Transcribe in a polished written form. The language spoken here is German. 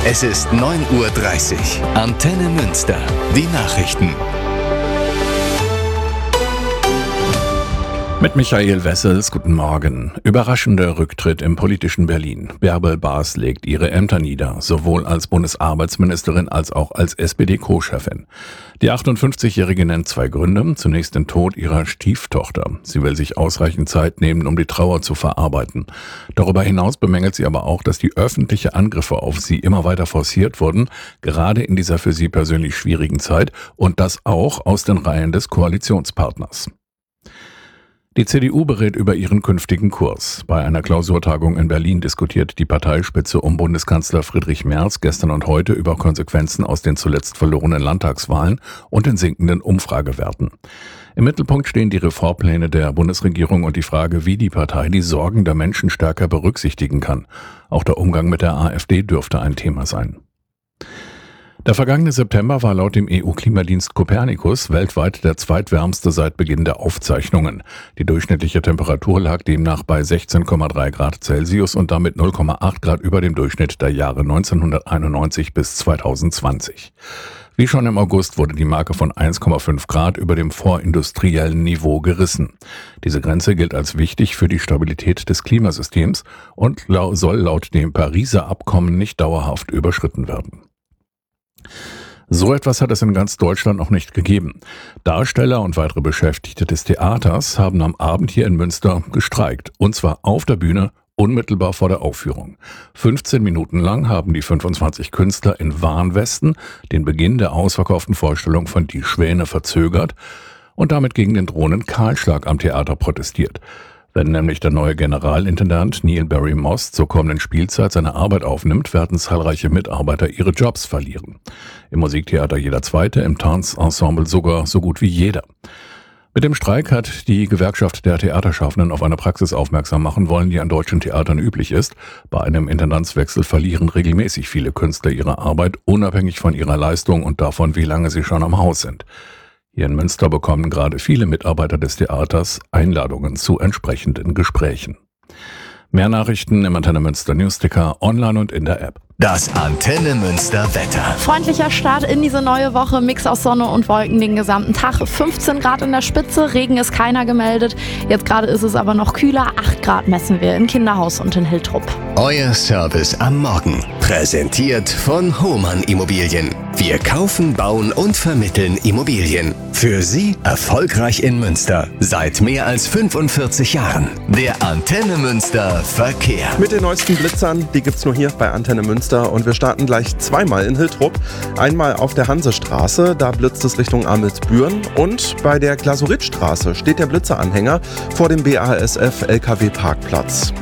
Es ist 9:30 Uhr. Antenne Münster. Die Nachrichten. Mit Michael Wessels, guten Morgen. Überraschender Rücktritt im politischen Berlin. Bärbel Baas legt ihre Ämter nieder, sowohl als Bundesarbeitsministerin als auch als SPD-Co-Chefin. Die 58-Jährige nennt zwei Gründe. Zunächst den Tod ihrer Stieftochter. Sie will sich ausreichend Zeit nehmen, um die Trauer zu verarbeiten. Darüber hinaus bemängelt sie aber auch, dass die öffentlichen Angriffe auf sie immer weiter forciert wurden, gerade in dieser für sie persönlich schwierigen Zeit, und das auch aus den Reihen des Koalitionspartners. Die CDU berät über ihren künftigen Kurs. Bei einer Klausurtagung in Berlin diskutiert die Parteispitze um Bundeskanzler Friedrich Merz gestern und heute über Konsequenzen aus den zuletzt verlorenen Landtagswahlen und den sinkenden Umfragewerten. Im Mittelpunkt stehen die Reformpläne der Bundesregierung und die Frage, wie die Partei die Sorgen der Menschen stärker berücksichtigen kann. Auch der Umgang mit der AfD dürfte ein Thema sein. Der vergangene September war laut dem EU-Klimadienst Copernicus weltweit der zweitwärmste seit Beginn der Aufzeichnungen. Die durchschnittliche Temperatur lag demnach bei 16,3 Grad Celsius und damit 0,8 Grad über dem Durchschnitt der Jahre 1991 bis 2020. Wie schon im August wurde die Marke von 1,5 Grad über dem vorindustriellen Niveau gerissen. Diese Grenze gilt als wichtig für die Stabilität des Klimasystems und soll laut dem Pariser Abkommen nicht dauerhaft überschritten werden. So etwas hat es in ganz Deutschland noch nicht gegeben. Darsteller und weitere Beschäftigte des Theaters haben am Abend hier in Münster gestreikt. Und zwar auf der Bühne, unmittelbar vor der Aufführung. 15 Minuten lang haben die 25 Künstler in Warnwesten den Beginn der ausverkauften Vorstellung von Die Schwäne verzögert und damit gegen den drohenden Kahlschlag am Theater protestiert. Wenn nämlich der neue Generalintendant Neil Barry Moss zur kommenden Spielzeit seine Arbeit aufnimmt, werden zahlreiche Mitarbeiter ihre Jobs verlieren. Im Musiktheater jeder Zweite, im Tanzensemble sogar so gut wie jeder. Mit dem Streik hat die Gewerkschaft der Theaterschaffenden auf eine Praxis aufmerksam machen wollen, die an deutschen Theatern üblich ist. Bei einem Intendanzwechsel verlieren regelmäßig viele Künstler ihre Arbeit, unabhängig von ihrer Leistung und davon, wie lange sie schon am Haus sind. Hier in Münster bekommen gerade viele Mitarbeiter des Theaters Einladungen zu entsprechenden Gesprächen. Mehr Nachrichten im Antenne Münster Newsticker, online und in der App. Das Antenne Münster Wetter. Freundlicher Start in diese neue Woche. Mix aus Sonne und Wolken den gesamten Tag. 15 Grad in der Spitze, Regen ist keiner gemeldet. Jetzt gerade ist es aber noch kühler. 8 Grad messen wir im Kinderhaus und in Hiltrup. Euer Service am Morgen. Präsentiert von Hohmann Immobilien. Wir kaufen, bauen und vermitteln Immobilien. Für Sie erfolgreich in Münster. Seit mehr als 45 Jahren. Der Antenne Münster Verkehr. Mit den neuesten Blitzern, die gibt's nur hier bei Antenne Münster. Und wir starten gleich zweimal in Hiltrup. Einmal auf der Hansestraße, da blitzt es Richtung Amelsbüren. Und bei der Glasuritstraße steht der Blitzeranhänger vor dem BASF LKW-Parkplatz.